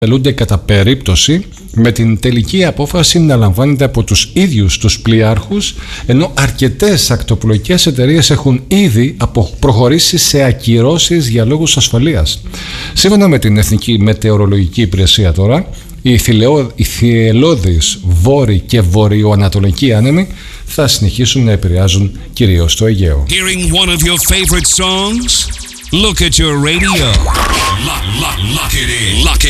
τελούνται κατά περίπτωση, με την τελική απόφαση να λαμβάνεται από τους ίδιους τους πλοιάρχους, ενώ αρκετές ακτοπλοϊκές εταιρείες έχουν ήδη προχωρήσει σε ακυρώσεις για λόγους ασφαλείας. Σύμφωνα με την Εθνική Μετεωρολογική Υπηρεσία τώρα, οι θυελλώδεις βόρειοι και βορειοανατολικοί άνεμοι θα συνεχίσουν να επηρεάζουν κυρίως το Αιγαίο. Hearing one of your favorite songs? Look at your radio. Lock it in. Lock